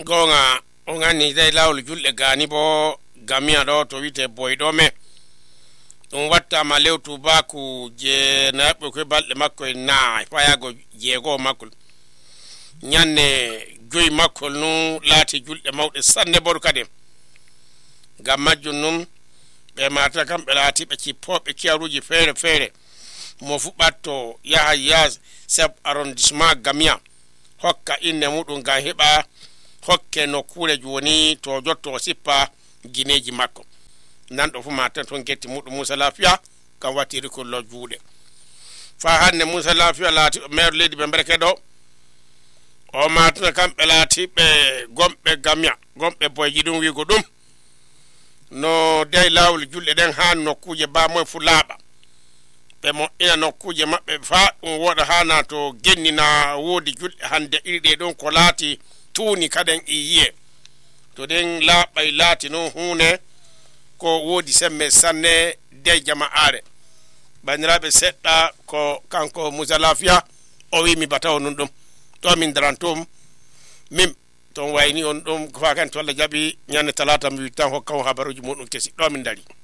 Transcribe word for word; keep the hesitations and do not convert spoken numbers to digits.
gonga ongani dai lawol julde gani bo gamia do to wite boydo me dum watta ma lewtu baku je nabe ko balde makko na fayago jego makko nyanne joy makko nu lati julde mawde sanne boru kade gam majjun num be mata kam be lati be ci pobe ciaruji fere fere mo fubatto yaha yaz sab arrondissement gamia hokka inne mudum ga heba hokke no kure joni to jotto sippa gineji makko nan do fu mata ton getti mudum Musa Lafiya kam watiri ko lo juude fa hanne Musa Lafiya lati maire ledi be berke do o mata kam be lati be gombe gamia gombe boyji dum wigo dum no dey lawol julde den han no kuje ba moy fu laaba be mo ina no kuje mabbe fa on woda hana to gennina wodi julde hande irde don ko lati tuni kaden iye to den laabay lati no hune ko wodi semme sanne de jama'are banirabe sedda ko kanko Musa Lafiya o wi mi bataw non dum to min darantum mim ton wayni on dum ko fa kan to Allah jabi nyane talata mi tan hokkaw habaruji mudum kesi do min dari